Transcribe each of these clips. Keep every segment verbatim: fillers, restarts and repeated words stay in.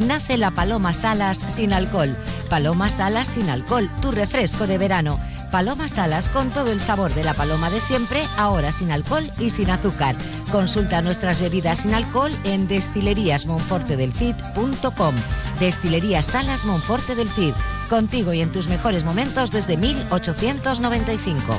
nace la Paloma Salas sin alcohol. Paloma Salas sin alcohol, tu refresco de verano. Paloma Salas con todo el sabor de la paloma de siempre, ahora sin alcohol y sin azúcar. Consulta nuestras bebidas sin alcohol en destilerías monforte del cid punto com. Destilerías Salas Monforte del Cid. Contigo y en tus mejores momentos desde mil ochocientos noventa y cinco.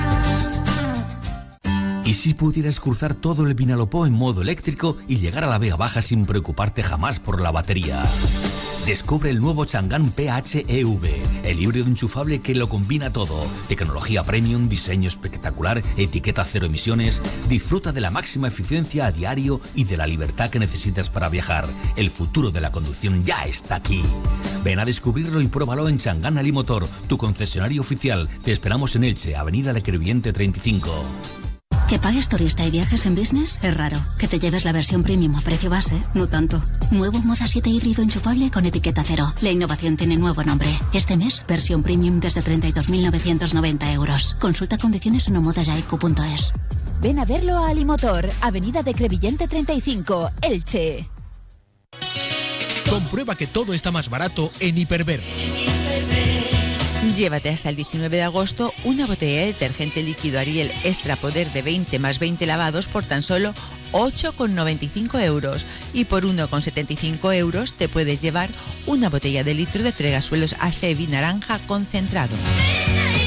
¿Y si pudieras cruzar todo el Vinalopó en modo eléctrico y llegar a la Vega Baja sin preocuparte jamás por la batería? Descubre el nuevo Chang'an P H E V, el híbrido enchufable que lo combina todo. Tecnología premium, diseño espectacular, etiqueta cero emisiones. Disfruta de la máxima eficiencia a diario y de la libertad que necesitas para viajar. El futuro de la conducción ya está aquí. Ven a descubrirlo y pruébalo en Chang'an Alimotor, tu concesionario oficial. Te esperamos en Elche, Avenida de Crevillente treinta y cinco. Que pagues turista y viajes en business es raro. Que te lleves la versión premium a precio base, no tanto. Nuevo Moza siete híbrido enchufable con etiqueta cero. La innovación tiene nuevo nombre. Este mes, versión premium desde treinta y dos mil novecientos noventa euros. Consulta condiciones en omodajaiku punto es. Ven a verlo a Alimotor, Avenida de Crevillente treinta y cinco, Elche. Comprueba que todo está más barato en Hiperver. Llévate hasta el diecinueve de agosto una botella de detergente líquido Ariel Extra Poder de veinte más veinte lavados por tan solo ocho con noventa y cinco euros. Y por uno con setenta y cinco euros te puedes llevar una botella de litro de fregasuelos Asevi naranja concentrado.